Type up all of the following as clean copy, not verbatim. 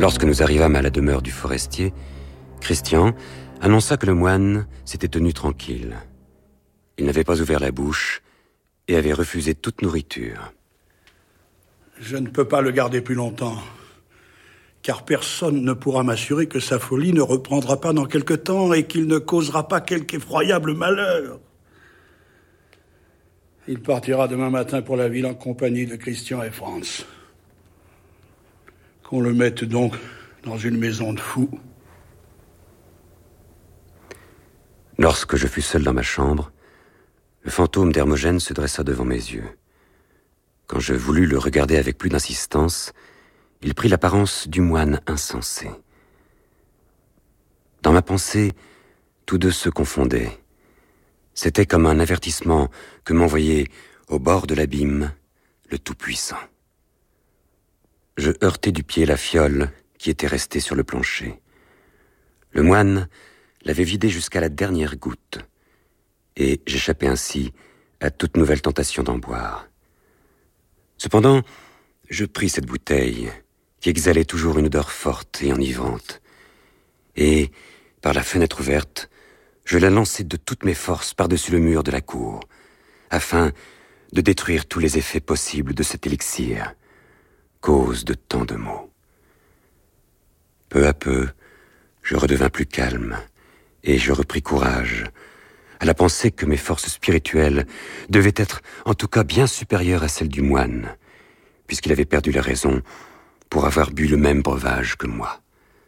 Lorsque nous arrivâmes à la demeure du forestier, Christian annonça que le moine s'était tenu tranquille. Il n'avait pas ouvert la bouche et avait refusé toute nourriture. Je ne peux pas le garder plus longtemps, car personne ne pourra m'assurer que sa folie ne reprendra pas dans quelque temps et qu'il ne causera pas quelque effroyable malheur. Il partira demain matin pour la ville en compagnie de Christian et Franz. Qu'on le mette donc dans une maison de fous. Lorsque je fus seul dans ma chambre, le fantôme d'Hermogène se dressa devant mes yeux. Quand je voulus le regarder avec plus d'insistance, il prit l'apparence du moine insensé. Dans ma pensée, tous deux se confondaient. C'était comme un avertissement que m'envoyait, au bord de l'abîme, le Tout-Puissant. Je heurtai du pied la fiole qui était restée sur le plancher. Le moine l'avait vidée jusqu'à la dernière goutte, et j'échappais ainsi à toute nouvelle tentation d'en boire. Cependant, je pris cette bouteille, qui exhalait toujours une odeur forte et enivrante, et, par la fenêtre ouverte, je la lançai de toutes mes forces par-dessus le mur de la cour, afin de détruire tous les effets possibles de cet élixir, cause de tant de maux. Peu à peu, je redevins plus calme, et je repris courage, à la pensée que mes forces spirituelles devaient être en tout cas bien supérieures à celles du moine, puisqu'il avait perdu la raison pour avoir bu le même breuvage que moi.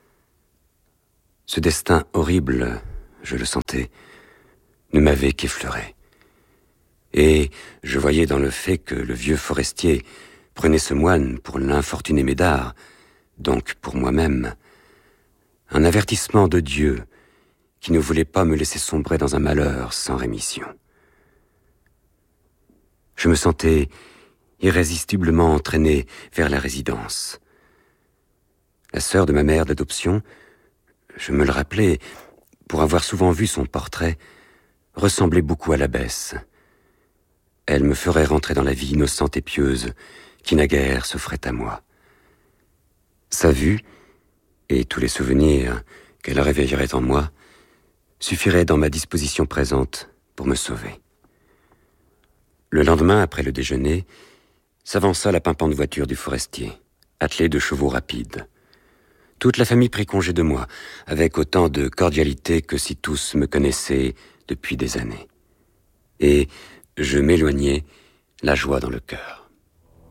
Ce destin horrible, je le sentais, ne m'avait qu'effleuré. Et je voyais dans le fait que le vieux forestier prenait ce moine pour l'infortuné Médard, donc pour moi-même, un avertissement de Dieu qui ne voulait pas me laisser sombrer dans un malheur sans rémission. Je me sentais irrésistiblement entraîné vers la résidence. La sœur de ma mère d'adoption, je me le rappelais, pour avoir souvent vu son portrait, ressemblait beaucoup à l'abbesse. Elle me ferait rentrer dans la vie innocente et pieuse qui naguère s'offrait à moi. Sa vue, et tous les souvenirs qu'elle réveillerait en moi, suffiraient dans ma disposition présente pour me sauver. Le lendemain, après le déjeuner, s'avança la pimpante voiture du forestier, attelée de chevaux rapides. Toute la famille prit congé de moi, avec autant de cordialité que si tous me connaissaient depuis des années. Et je m'éloignai, la joie dans le cœur.